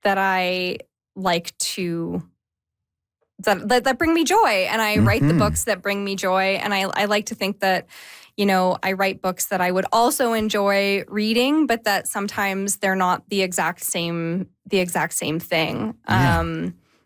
that I like to that bring me joy, and I write the books that bring me joy, and I like to think that, you know, I write books that I would also enjoy reading, but that sometimes they're not the exact same thing. Yeah.